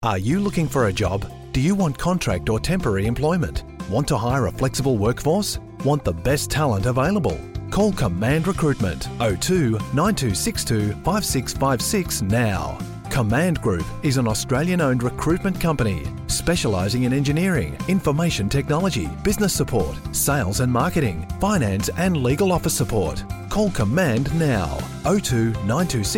Are you looking for a job? Do you want contract or temporary employment? Want to hire a flexible workforce? Want the best talent available? Call Command Recruitment 02 9262 5656 now. Command Group is an Australian-owned recruitment company specialising in engineering, information technology, business support, sales and marketing, finance and legal office support. Call Command now 02 9262